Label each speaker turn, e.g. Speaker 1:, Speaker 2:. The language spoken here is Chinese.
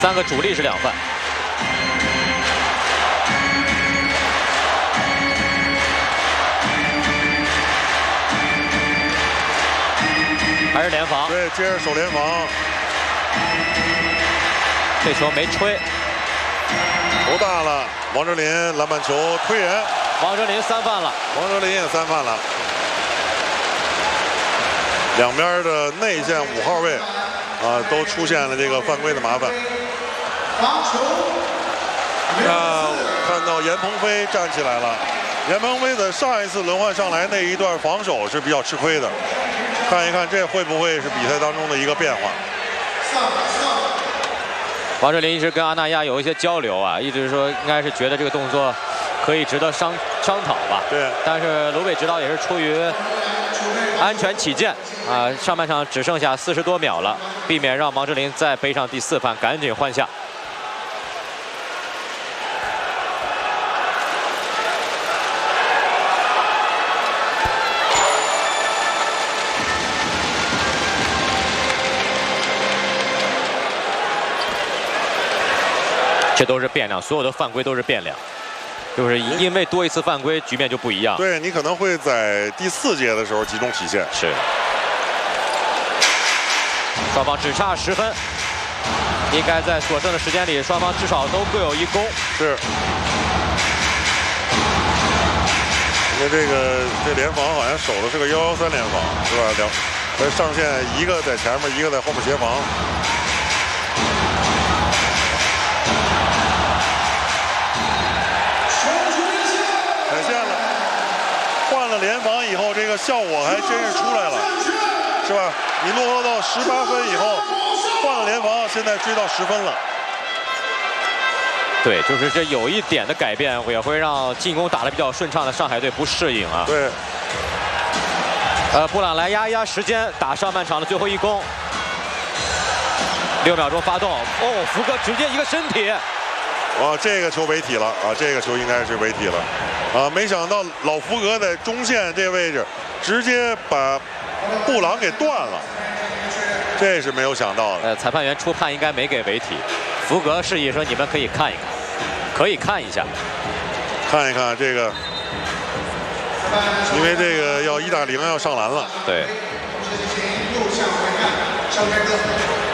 Speaker 1: 3个主力是2犯。还是联防，
Speaker 2: 对，接着守联防。
Speaker 1: 这球没吹，
Speaker 2: 头大了，王哲林篮板球推人，
Speaker 1: 王哲林3犯了，
Speaker 2: 王哲林也3犯了。两边的内线5号位都出现了这个犯规的麻烦。看到严鹏飞站起来了，严鹏飞的上一次轮换上来那一段防守是比较吃亏的，看一看这会不会是比赛当中的一个变化。
Speaker 1: 王哲林一直跟阿那亚有一些交流啊，一直说应该是觉得这个动作可以值得商讨吧。
Speaker 2: 对。
Speaker 1: 但是卢伟指导也是出于安全起见上半场只剩下40多秒了，避免让王哲林再背上第4犯，赶紧换下。这都是变量，所有的犯规都是变量，就是因为多一次犯规，局面就不一样。
Speaker 2: 对你可能会在第4节的时候集中体现。
Speaker 1: 是。双方只差10分，应该在所剩的时间里，双方至少都各有1攻。
Speaker 2: 是。因为这联防好像守的是个113联防，是吧？上线一个在前面，一个在后面协防。联防以后，这个效果还真是出来了，是吧？你落后到18分以后，换了联防，现在追到10分了。
Speaker 1: 对，就是这有一点的改变，也会让进攻打得比较顺畅的上海队不适应啊。
Speaker 2: 对。
Speaker 1: 布朗来压时间，打上半场的最后1攻。6秒钟发动，福哥直接一个身体。
Speaker 2: 哇，这个球违体了啊！这个球应该是违体了，没想到老福格在中线这位置直接把布朗给断了，这是没有想到的。
Speaker 1: 裁判员初判应该没给违体，福格示意说你们可以看一看，可以看一下，
Speaker 2: 看一看这个，因为这个要1打0要上篮了。
Speaker 1: 对。